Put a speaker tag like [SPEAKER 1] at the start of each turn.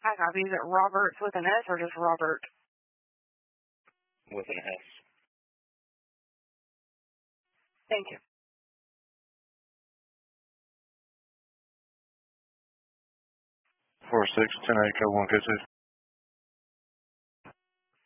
[SPEAKER 1] Hi, copy. Is it Roberts with an S or just Robert?
[SPEAKER 2] With an S.
[SPEAKER 1] Thank you.
[SPEAKER 3] 46, 10 8, code 1, code 2.